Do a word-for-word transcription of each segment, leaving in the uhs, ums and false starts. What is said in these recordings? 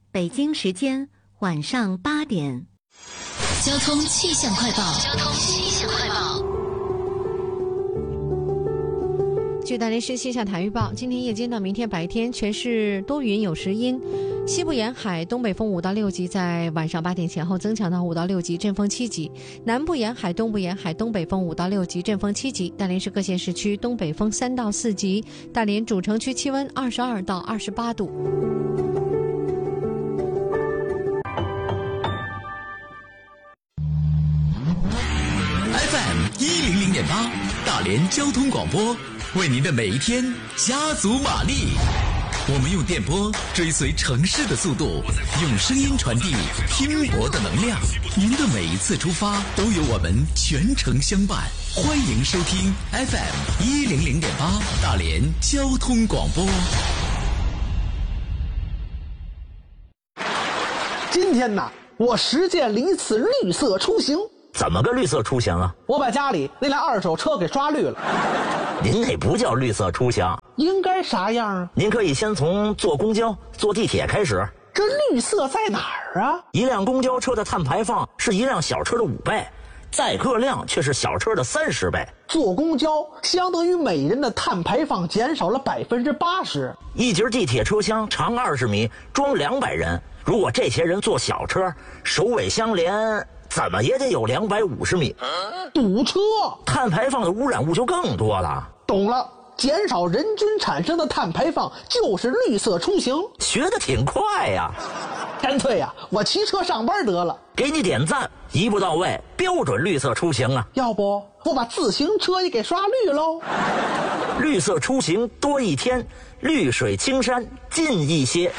北京时间晚上八点。 交通气象快报。交通气象快报。 据大连市气象台预报，今天夜间到明天白天全市多云有时阴，西部沿海东北风五到六级，在晚上八点前后增强到五到六级，阵风七级；南部沿海、东部沿海东北风五到六级，阵风七级。大连市各县市区东北风三到四级。大连主城区气温二十二到二十八度。 F M 一零零点八，大连交通广播，为您的每一天加足马力。我们用电波追随城市的速度，用声音传递拼搏的能量。您的每一次出发，都有我们全程相伴。欢迎收听 F M 一零零点八，大连交通广播。 今天呐，我实践了一次绿色出行。 怎么个绿色出行啊？ 我把家里那辆二手车给刷绿了。 您那不叫绿色出行， 应该啥样啊？ 您可以先从坐公交、坐地铁开始。 这绿色在哪儿啊？ 一辆公交车的碳排放是一辆小车的五倍，载客量却是小车的三十倍。 坐公交相当于每人的碳排放减少了百分之八十。 一节地铁车厢长二十米，装两百人。如果这些人坐小车，首尾相连，怎么也得有两百五十米， 堵车， 碳排放的污染物就更多了。 懂了，减少人均产生的碳排放就是绿色出行。 学得挺快呀！ 干脆呀，我骑车上班得了。 给你点赞，一步到位，标准绿色出行啊！ 要不我把自行车也给刷绿喽？ 绿色出行多一天，绿水青山近一些。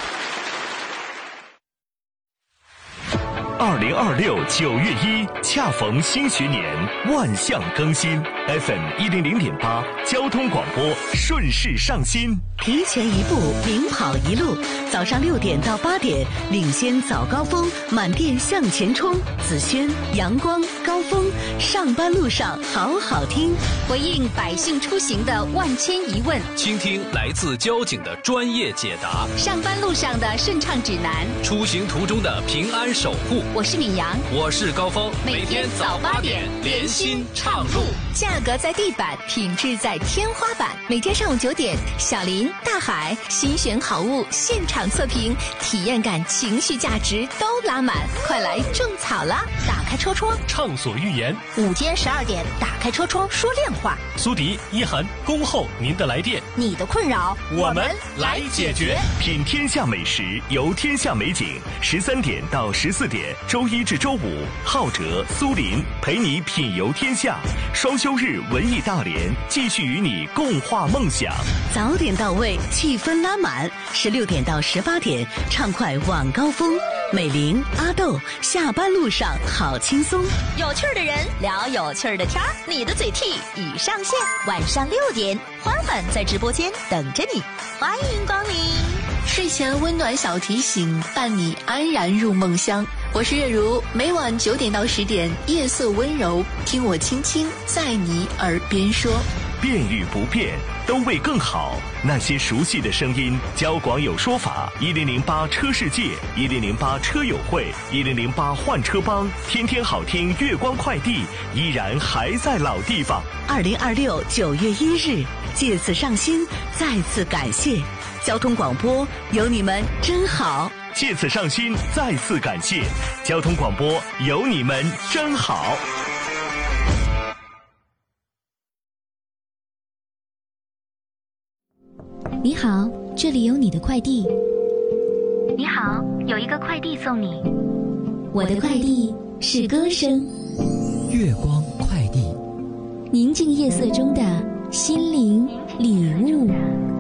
二零二六九月一，恰逢新学年，万象更新。F M 一零零点八，交通广播顺势上新。 提前一步，领跑一路。早上六点到八点，领先早高峰，满电向前冲。紫轩、阳光、高峰，上班路上好好听， 回应百姓出行的万千疑问， 倾听来自交警的专业解答， 上班路上的顺畅指南， 出行途中的平安守护。 我是敏阳， 我是高峰， 每天早八点，连心畅路，价格在地板，品质在天花板。每天上午九点，小林、大海新选好物现场测评，体验感、情绪价值都拉满，快来种草啦！打开车窗， 畅所欲言。 午间十二点，打开车窗说亮话。 苏迪、一涵恭候您的来电， 你的困扰我们来解决。品天下美食，游天下美景。十三点到十四点，周一至周五，浩哲、苏林陪你品游天下。双休日文艺大连，继续与你共话梦想。 早点到位，气氛拉满。十六点到十八点，畅快晚高峰。美玲、阿豆，下班路上好轻松。 有趣的人聊有趣的天儿，你的嘴替已上线。晚上六点，欢欢在直播间等着你，欢迎光临。睡前温暖小提醒，伴你安然入梦乡。我是月如，每晚九点到十点，夜色温柔，听我轻轻在你耳边说。 变与不变，都为更好。那些熟悉的声音，交广有说法，一零零八车世界，一零零八车友会，一零零八换车帮，天天好听月光快递，依然还在老地方。 二零二六九月一日，借此上新，再次感谢交通广播，有你们真好。 借此上新，再次感谢交通广播，有你们真好。 你好，这里有你的快递。 你好，有一个快递送你。 我的快递是歌声， 月光快递， 宁静夜色中的心灵礼物。